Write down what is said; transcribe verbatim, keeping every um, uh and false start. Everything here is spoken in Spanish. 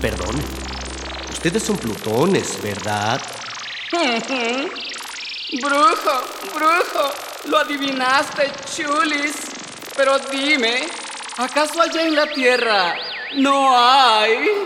Perdón. Ustedes son plutones, ¿verdad? Brujo, brujo, lo adivinaste, chulis. Pero dime, ¿acaso allá en la tierra no hay